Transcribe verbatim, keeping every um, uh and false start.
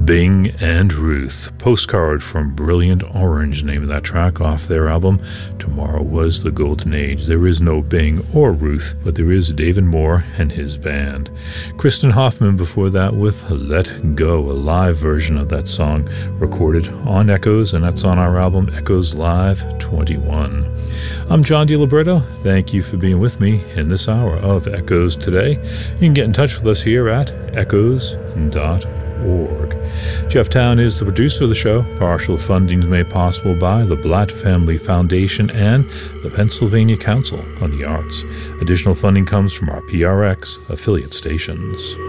Bing and Ruth. Postcard from Brilliant Orange, name of that track off their album Tomorrow Was the Golden Age. There is no Bing or Ruth, but there is David Moore and his band. Kristen Hoffman before that with Let Go, a live version of that song recorded on Echoes, and that's on our album Echoes Live twenty-one. I'm John DiLiberto. Thank you for being with me in this hour of Echoes today. You can get in touch with us here at echoes dot org. Jeff Town is the producer of the show. Partial funding is made possible by the Blatt Family Foundation and the Pennsylvania Council on the Arts. Additional funding comes from our P R X affiliate stations.